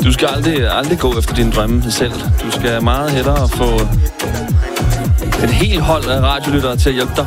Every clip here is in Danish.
Du skal aldrig gå efter dine drømme selv. Du skal meget hellere få et helt hold af radiolyttere til at hjælpe dig.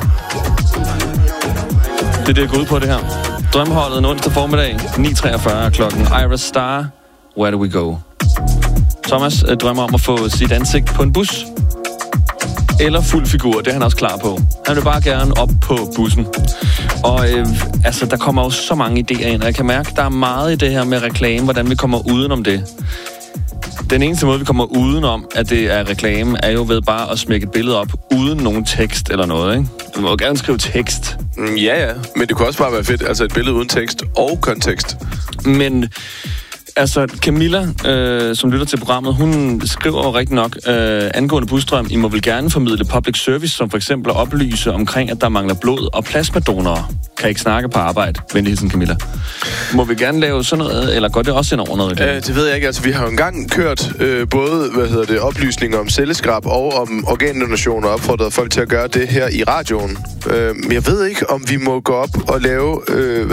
Det er det, jeg går ud på det her. Drømmeholdet en onsdag formiddag, 9:43 klokken. Ira Star, Where Do We Go? Thomas drømmer om at få sit ansigt på en bus. Eller fuld figur, det er han også klar på. Han vil bare gerne op på bussen. Og der kommer jo så mange idéer ind, og jeg kan mærke, der er meget i det her med reklame, hvordan vi kommer udenom det. Den eneste måde, vi kommer udenom, at det er reklame, er jo ved bare at smække et billede op, uden nogen tekst eller noget, ikke? Du må jo gerne skrive tekst. Ja, men det kunne også bare være fedt, altså et billede uden tekst og kontekst. Men altså, Camilla, som lytter til programmet, hun skriver jo rigtig nok angående busdrøm, I må vel gerne formidle public service, som for eksempel at oplyse omkring, at der mangler blod og plasmadonorer. Kan ikke snakke på arbejde. Venlig hilsen, Camilla. Må vi gerne lave sådan noget, eller går det også ind over noget? Det ved jeg ikke. Altså, vi har jo engang kørt både, oplysninger om celleskrab og om organdonationer og opfordret folk til at gøre det her i radioen. Men jeg ved ikke, om vi må gå op og lave,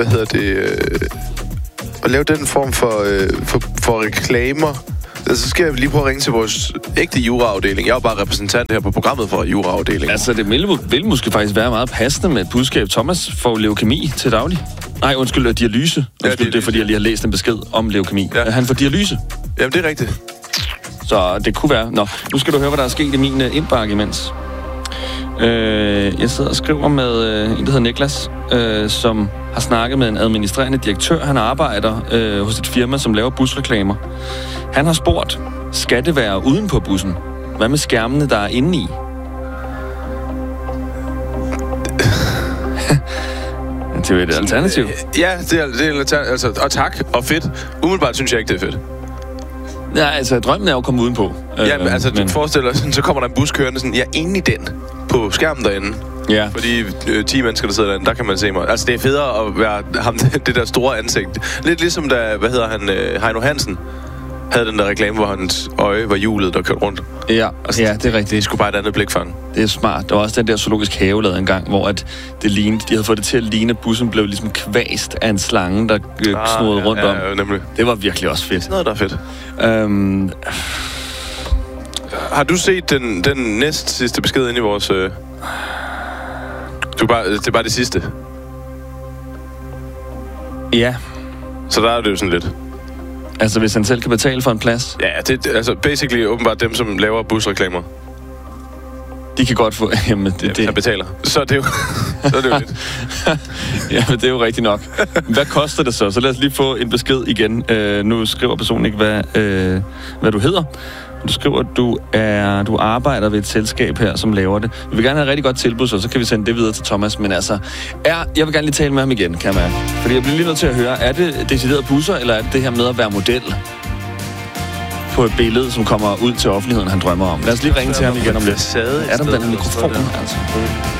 og lave den form for reklamer. Altså, så skal jeg lige prøve at ringe til vores ægte juraafdeling. Jeg er jo bare repræsentant her på programmet for juraafdelingen. Altså, det vil måske faktisk være meget passende med et budskab. Thomas får leukemi til daglig. Nej, undskyld, dialyse. Undskyld, det er fordi, jeg lige har læst en besked om leukemi. Ja. Han får dialyse. Jamen, det er rigtigt. Så det kunne være... Nå, nu skal du høre, hvad der er sket i min indbakke imens. Jeg sidder og skriver med en, der hedder Niklas, som har snakket med en administrerende direktør. Han arbejder hos et firma, som laver busreklamer. Han har spurgt, skal det være uden på bussen? Hvad med skærmene, der er inde i? Det er et alternativ. Ja, det er et alternativ. Altså, og tak, og fedt. Umiddelbart synes jeg ikke, det er fedt. Ja, altså, drømmen er jo kommet udenpå. Ja, men altså, du forestiller dig, så kommer der en bus kørende sådan, jeg er inde i den, på skærmen derinde. Ja. Fordi 10 mennesker, der sidder derinde, der kan man se mig. Altså, det er federe at være ham, det der store ansigt. Lidt ligesom da, Heino Hansen havde den der reklame, hvor hans øje var hjulet, der kørte rundt. Ja, altså, ja, det er rigtigt. Det skulle bare et andet blikfang. Det er smart. Der var også den der zoologisk have lavet en gang, hvor at det lignede, de havde fået det til at ligne, at bussen blev ligesom kvæst af en slange, der snurrede rundt om. Ja, nemlig. Det var virkelig også fedt. Sådan noget, der er fedt. Har du set den næst sidste besked inde i vores... Det er bare det sidste. Ja. Så der er det jo sådan lidt... Altså, hvis han selv kan betale for en plads? Ja, det er altså basically åbenbart dem, som laver busreklamer. De kan godt få... Jamen, det. Han betaler. Så er det jo, så er det jo lidt. Ja, men det er jo rigtigt nok. Hvad koster det så? Så lad os lige få en besked igen. Nu skriver personen ikke, hvad du hedder. Du skriver, at du arbejder ved et selskab her, som laver det. Vi vil gerne have et rigtig godt tilbud, så kan vi sende det videre til Thomas. Men altså, jeg vil gerne lige tale med ham igen, kan jeg mærke. Fordi jeg bliver lige nødt til at høre, er det decideret busser, eller er det her med at være model på et billede, som kommer ud til offentligheden, han drømmer om? Lad os lige ringe til ham igen om lidt. Er der den mikrofon, altså?